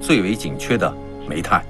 最为紧缺的煤炭。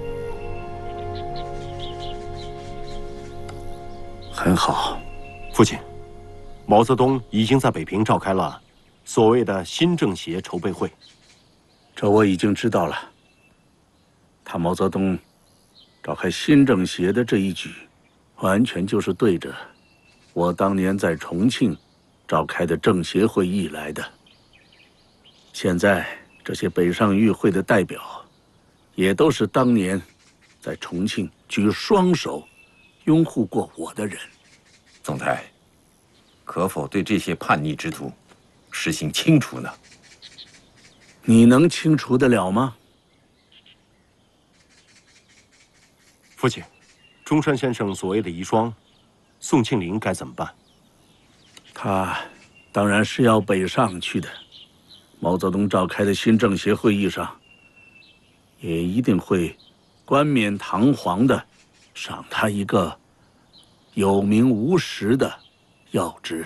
很好， 父亲，毛泽东已经在北平召开了所谓的新政协筹备会。 这我已经知道了。他毛泽东召开新政协的这一举，完全就是对着我当年在重庆召开的政协会议来的。现在这些北上与会的代表，也都是当年在重庆举双手拥护过我的人。 总裁，可否对这些叛逆之徒实行清除呢？ 你能清除得了吗？ 父亲，中山先生所谓的遗孀宋庆龄该怎么办？ 他当然是要北上去的。毛泽东召开的新政协会议上，也一定会冠冕堂皇地赏他一个有名无实的要职。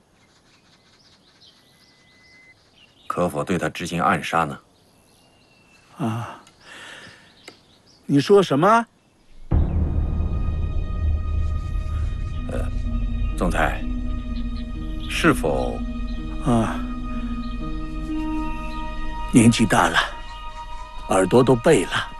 可否对他执行暗杀呢？ 啊，你说什么？ 总裁，是否年纪大了，耳朵都背了。